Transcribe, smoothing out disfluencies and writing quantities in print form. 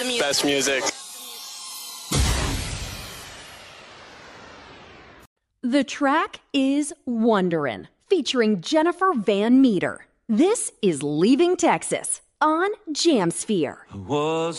Best music. The track is Wonderin', featuring Jennifer Van Meter. This is Leaving Texas on Jamsphere.